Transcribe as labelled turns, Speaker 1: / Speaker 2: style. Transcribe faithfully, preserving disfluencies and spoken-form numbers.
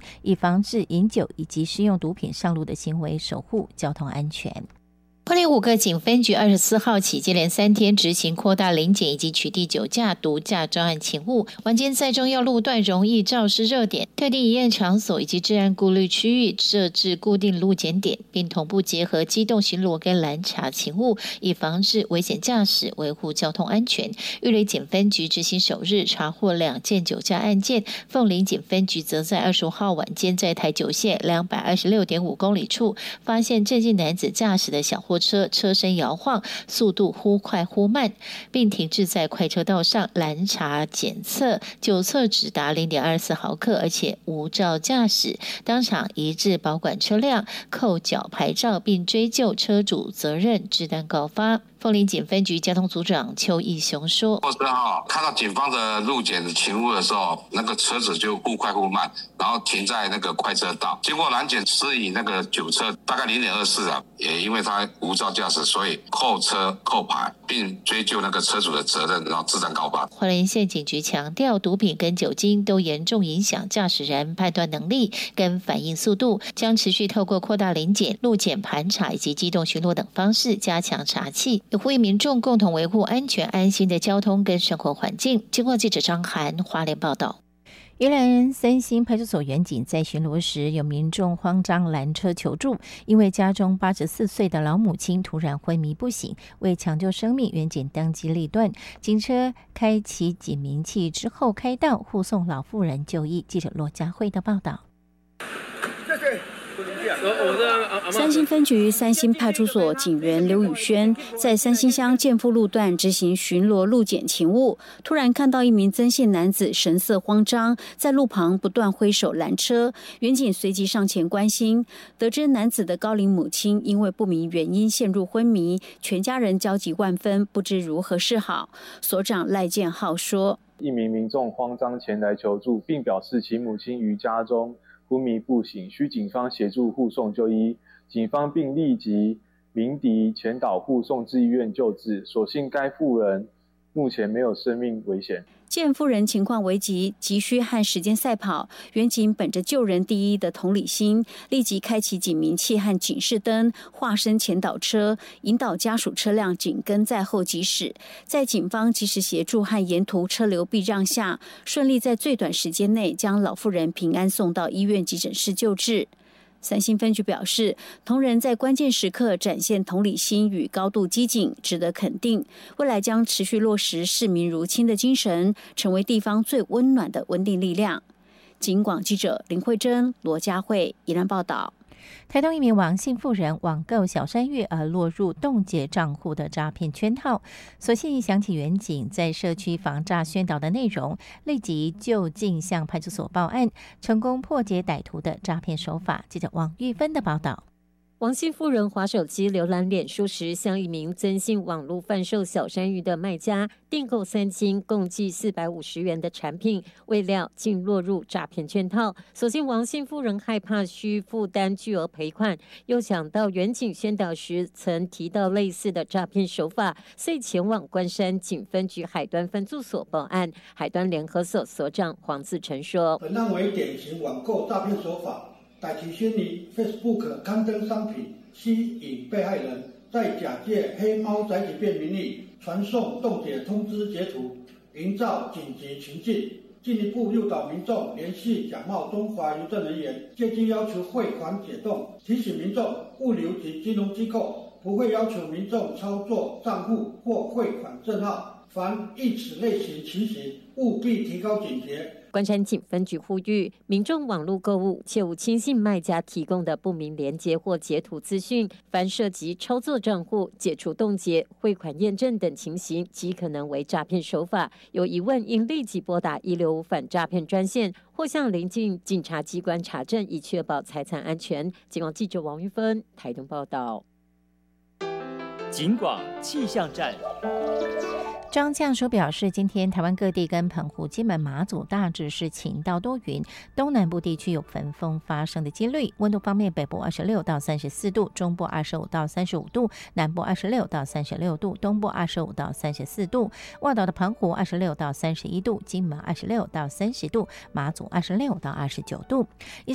Speaker 1: 以防止饮酒以及使用毒品上路的行为，守护交通安全。
Speaker 2: 花莲五个警分局二十四号起接连三天执行扩大临检以及取缔酒驾、毒驾专案勤务，晚间在重要路段容易肇事热点、特定营业场所以及治安顾虑区域设置固定路检点，并同步结合机动巡逻跟拦查勤务，以防止危险驾驶，维护交通安全。玉里警分局执行首日查获两件酒驾案件，凤林警分局则在二十五号晚间在台九线两百二十六点五公里处发现郑姓男子驾驶的小货车车身摇晃，速度忽快忽慢，并停滞在快车道上拦查检测，酒测只达 零点二四毫克，而且无照驾驶，当场移至保管车辆，扣缴牌照，并追究车主责任，致单告发。凤林警分局交通组长邱义雄说：“
Speaker 3: 或是哈看到警方的路检的勤务的时候，那个车子就忽快忽慢，然后停在那个快车道。经过拦检，是以那个酒车大概 零点二四啊，也因为他无照驾驶，所以扣车扣牌，并追究那个车主的责任，然后致单告发。”
Speaker 2: 花莲县警局强调，毒品跟酒精都严重影响驾驶人判断能力跟反应速度，将持续透过扩大临检、路检盘查以及机动巡逻等方式加强查缉。也呼吁民众共同维护安全安心的交通跟生活环境。经过记者张涵花莲报道。
Speaker 1: 宜兰三星派出所员警在巡逻时，有民众慌张拦车求助，因为家中八十四岁的老母亲突然昏迷不醒，为抢救生命，员警当机立断，警车开启警鸣器之后开道护送老妇人就医。记者罗佳慧的报道。
Speaker 4: 谢谢。三星分局三星派出所警员刘宇轩在三星乡建富路段执行巡逻路检勤务，突然看到一名曾姓男子神色慌张，在路旁不断挥手拦车，员警随即上前关心，得知男子的高龄母亲因为不明原因陷入昏迷，全家人焦急万分，不知如何是好。所长赖建浩说：“
Speaker 5: 一名民众慌张前来求助，并表示其母亲于家中昏迷不醒，需警方协助护送就医。警方并立即鸣笛前导护送至医院救治，所幸该妇人目前没有生命危险。”
Speaker 4: 见妇人情况危急，急需和时间赛跑，员警本着救人第一的同理心，立即开启警鸣器和警示灯，化身前导车，引导家属车辆紧跟在后疾驶。在警方及时协助和沿途车流避让下，顺利在最短时间内将老妇人平安送到医院急诊室救治。三星分局表示，同仁在关键时刻展现同理心与高度机警，值得肯定。未来将持续落实视民如亲的精神，成为地方最温暖的稳定力量。警广记者林慧珍、罗佳慧宜兰报道。
Speaker 1: 台东一名王姓妇人网购小山芋而落入冻结账户的诈骗圈套，所幸想起员警在社区防诈宣导的内容，立即就近向派出所报案，成功破解歹徒的诈骗手法。记者王玉芬的报道。
Speaker 6: 王姓妇人滑手机浏览脸书时，向一名曾姓网络贩售小山芋的卖家订购三斤，共计四百五十元的产品，未料竟落入诈骗圈套。所幸王姓妇人害怕需负担巨额赔款，又想到员警宣导时曾提到类似的诈骗手法，遂前往关山警分局海端分驻所报案。海端联合所所长黄自成说：“
Speaker 7: 本案为典型网购诈骗手法。歹徒先于 Facebook 刊登商品，吸引被害人，再假借黑猫宅急便名义传送冻结通知截图，营造紧急情境，进一步诱导民众联系假冒中华邮政人员，借机要求汇款解冻。提醒民众，物流及金融机构不会要求民众操作账户或汇款证号，凡遇此类型情形，务必提高警觉。”
Speaker 6: 关山警分局呼吁民众网络购物切勿轻信卖家提供的不明连结或截图资讯，凡涉及操作账户、解除冻结、汇款验证等情形，极可能为诈骗手法。有疑问应立即拨打一六五反诈骗专线，或向邻近警察机关查证，以确保财产安全。警广记者王玉芬台东报道。
Speaker 8: 警广气象站。
Speaker 1: 庄降署表示，今天台湾各地跟澎湖、金门、马祖大致是晴到多云，东南部地区有焚风发生的几率。温度方面，北部二十六到三十四度，中部二十五到三十五度，南部二十六到三十六度，东部二十五到三十四度。外岛的澎湖二十六到三十一度，金门二十六到三十度，马祖二十六到二十九度。以上